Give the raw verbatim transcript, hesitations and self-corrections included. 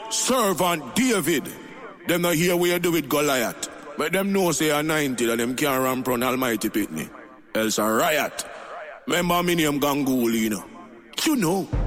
Servant David. Them not hear what you do with Goliath. But them know say anointed and them can't ramp on Almighty Pitney. Else a riot. Remember me name Gangool, you know. You know.